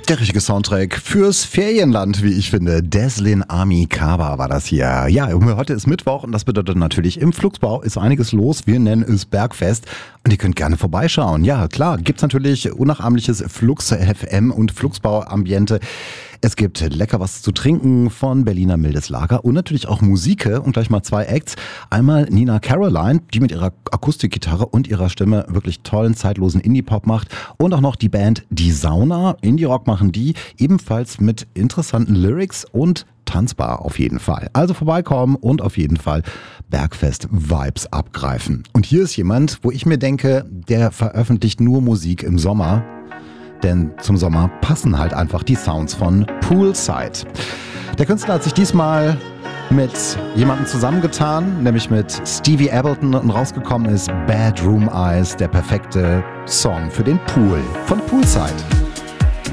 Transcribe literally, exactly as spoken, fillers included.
Der richtige Soundtrack fürs Ferienland, wie ich finde. Deslin Army Kaba war das hier. Ja, heute ist Mittwoch und das bedeutet natürlich, im Flugsbau ist einiges los. Wir nennen es Bergfest und ihr könnt gerne vorbeischauen. Ja, klar, gibt's natürlich unnachahmliches Flux-F M und Flugsbau-Ambiente. Es gibt lecker was zu trinken von Berliner Mildes Lager und natürlich auch Musik und gleich mal zwei Acts. Einmal Nina Caroline, die mit ihrer Akustikgitarre und ihrer Stimme wirklich tollen, zeitlosen Indie-Pop macht. Und auch noch die Band Die Sauna. Indie-Rock machen die, ebenfalls mit interessanten Lyrics und tanzbar auf jeden Fall. Also vorbeikommen und auf jeden Fall Bergfest-Vibes abgreifen. Und hier ist jemand, wo ich mir denke, der veröffentlicht nur Musik im Sommer. Denn zum Sommer passen halt einfach die Sounds von Poolside. Der Künstler hat sich diesmal mit jemandem zusammengetan, nämlich mit Stevie Ableton, und rausgekommen ist Bedroom Eyes, der perfekte Song für den Pool von Poolside.